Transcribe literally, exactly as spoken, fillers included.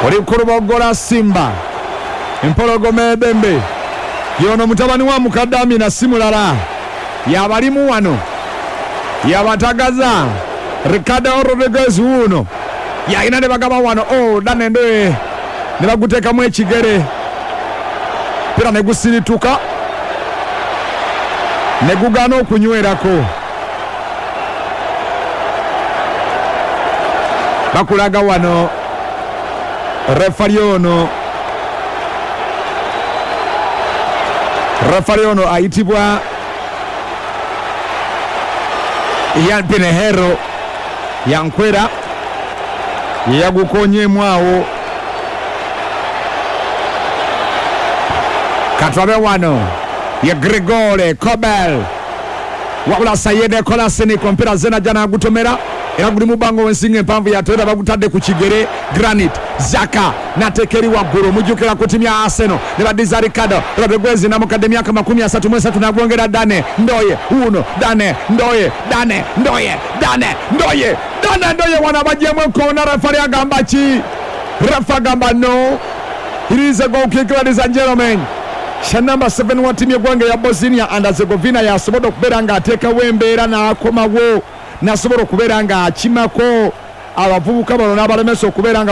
oli kurubogola Simba empologoma Dembe yono mutabani wa mukadami na simulala yabalimu wano yabatagaza Ricardo Rodriguez uno yaina ne bagaba wano oh dane ndoe ne baguteka mu ekigere pira ne gusirituka ne gugana okunywerako bakulaga wano Refariono Refariono aitibwa Ian Pinehero yankwera yagukonye mwawo katwabe wano ya Gregore Kobel wabula Sayede Kolasini kompira zena jana gutomera era guli mubango wensinge mpamvu ya toera bagutadde ku kigere Granite Zaka natekeri wa guru mujukira kutimya Arsenal ne badiza Ricardo Rodriguez na mukademia kama kumi na tatu mwezi tunagongera Dane Ndoye uno Dane Ndoye Dane Ndoye Dane Ndoye Dane Ndoye wana bajemwe kona refari agamba chi refa gamba no. It is a goal kick, ladies and gentlemen. Shan number seven wa timu y'eggwanga ya Bosnia and Herzegovina yasobola okubeera nga ateekawo embeera n'akomawo nasobola okubeera nga akimako abavubuka bano n'abalemesa okubeera nga